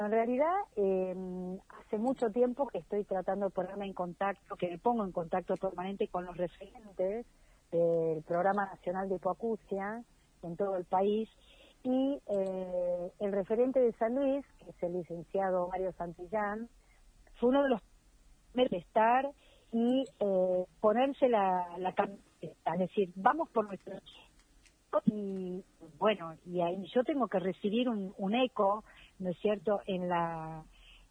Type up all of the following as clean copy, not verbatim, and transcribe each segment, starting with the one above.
En realidad, hace mucho tiempo que estoy tratando de ponerme en contacto, que me pongo en contacto permanente con los referentes del Programa Nacional de Hipoacusia en todo el país, y el referente de San Luis, que es el licenciado Mario Santillán, fue uno de los primeros de estar y ponerse la camiseta, es decir, vamos por nuestro chico. Y bueno, y ahí yo tengo que recibir un eco, ¿no es cierto?, en la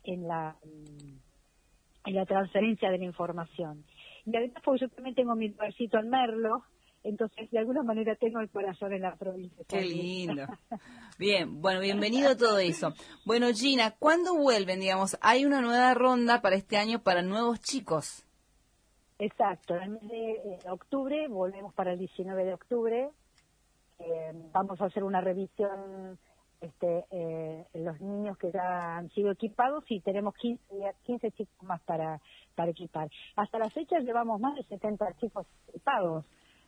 transferencia de la información. Y además, porque yo también tengo mi lugarcito en Merlo, entonces de alguna manera tengo el corazón en la provincia. Qué lindo. Bien, bueno, bienvenido a todo eso. Bueno, Gina, ¿cuándo vuelven? Digamos, hay una nueva ronda para este año para nuevos chicos. Exacto, en el mes de octubre, volvemos para el 19 de octubre, vamos a hacer una revisión los niños que ya han sido equipados, y tenemos 15 chicos más para equipar. Hasta la fecha llevamos más de 70 chicos equipados.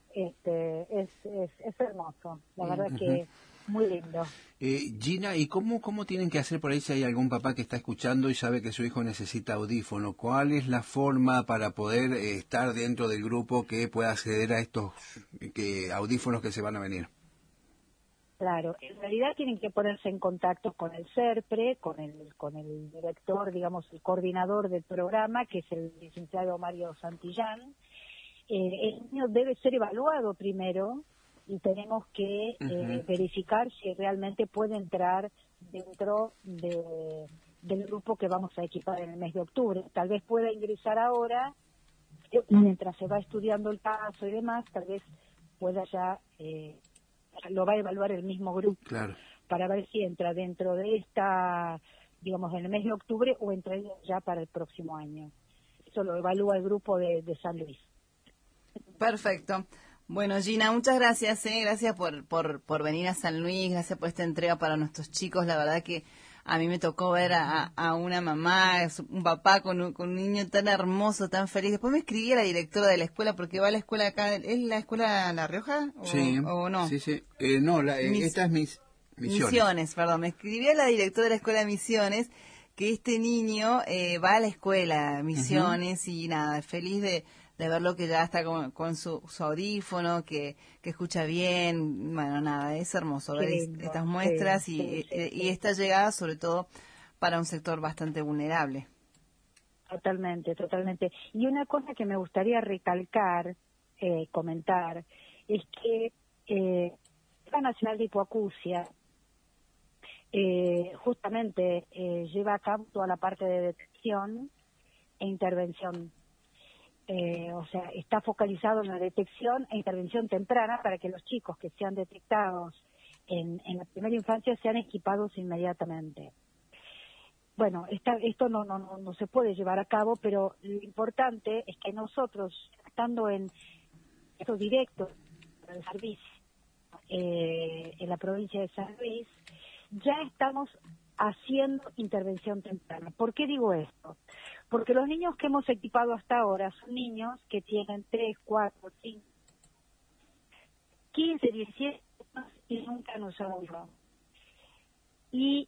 Es hermoso, la verdad que muy lindo. Gina, ¿y cómo tienen que hacer por ahí si hay algún papá que está escuchando y sabe que su hijo necesita audífono? ¿Cuál es la forma para poder estar dentro del grupo que pueda acceder a estos audífonos que se van a venir? Claro, en realidad tienen que ponerse en contacto con el CERPRE, con el director, digamos, el coordinador del programa, que es el licenciado Mario Santillán. El niño debe ser evaluado primero y tenemos que verificar si realmente puede entrar dentro del grupo que vamos a equipar en el mes de octubre. Tal vez pueda ingresar ahora, mientras se va estudiando el caso y demás, tal vez pueda ya, lo va a evaluar el mismo grupo, claro, para ver si entra dentro de esta, digamos, en el mes de octubre, o entra ya para el próximo año. Eso lo evalúa el grupo de San Luis. Perfecto. Bueno, Gina, muchas gracias, gracias por venir a San Luis, gracias por esta entrega para nuestros chicos. La verdad que a mí me tocó ver a una mamá, un papá con un niño tan hermoso, tan feliz. Después me escribí a la directora de la escuela, porque va a la escuela acá. ¿Es la escuela La Rioja o no? Sí. No, esta es Misiones, perdón. Me escribí a la directora de la escuela Misiones, que este niño va a la escuela Misiones y nada, feliz de verlo, que ya está con su audífono, que escucha bien. Bueno, nada, es hermoso ver estas muestras y esta llegada, sobre todo para un sector bastante vulnerable. Totalmente. Y una cosa que me gustaría recalcar, comentar, es que la Nacional de Hipoacusia justamente lleva a cabo toda la parte de detección e intervención. O sea, está focalizado en la detección e intervención temprana para que los chicos que sean detectados en la primera infancia sean equipados inmediatamente. Bueno, esto no se puede llevar a cabo, pero lo importante es que nosotros, estando en esto directo del servicio en la provincia de San Luis, ya estamos haciendo intervención temprana. ¿Por qué digo esto? Porque los niños que hemos equipado hasta ahora son niños que tienen 3, 4, 5, 15, 17 años y nunca han usado un iPhone. Y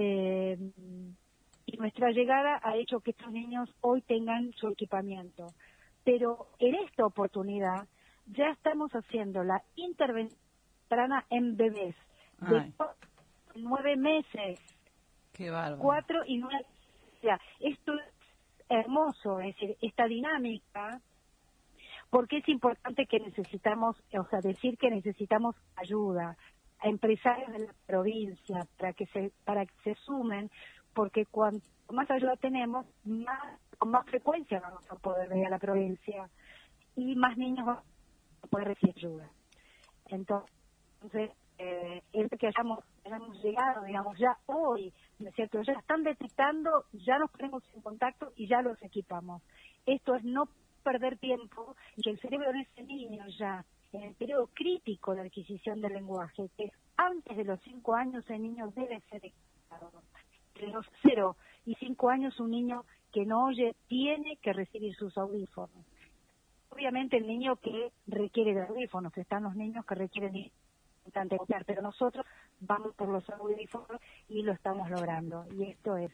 nuestra llegada ha hecho que estos niños hoy tengan su equipamiento. Pero en esta oportunidad ya estamos haciendo la intervención temprana en bebés de 9 meses. Qué bárbaro. 4 y 9. O sea, esto es hermoso, es decir, esta dinámica, porque es importante que necesitamos, o sea, decir que necesitamos ayuda a empresarios de la provincia para que se sumen, porque cuanto más ayuda tenemos, con más frecuencia vamos a poder venir a la provincia y más niños van a poder recibir ayuda. Entonces, el que hayamos llegado, digamos, ya hoy, ¿no es cierto? Ya están detectando, ya nos ponemos en contacto y ya los equipamos. Esto es no perder tiempo, y que el cerebro de ese niño ya, en el periodo crítico de adquisición del lenguaje, que es antes de los 5 años, el niño debe ser equipado. Entre los 0 y 5 años, un niño que no oye tiene que recibir sus audífonos. Obviamente el niño que requiere de audífonos, están los niños que requieren pero nosotros vamos por los audífonos y lo estamos logrando. Y esto es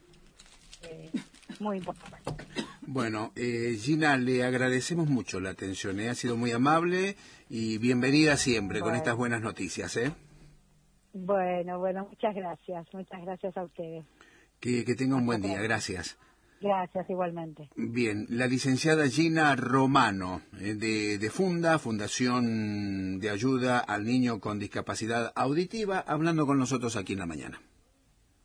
muy importante. Bueno, Gina, le agradecemos mucho la atención, ha sido muy amable y bienvenida siempre con estas buenas noticias. Bueno, muchas gracias a ustedes. Que tenga un buen día, gracias. Gracias, igualmente. Bien, la licenciada Gina Romano, de Fundación de Ayuda al Niño con Discapacidad Auditiva, hablando con nosotros aquí en la mañana.